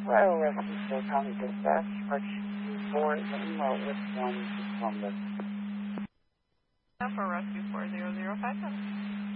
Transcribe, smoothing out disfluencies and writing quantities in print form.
Fire Rescue 4 County Dispatch, Arch 4 is remote with 1 to Columbus. For Rescue 40057.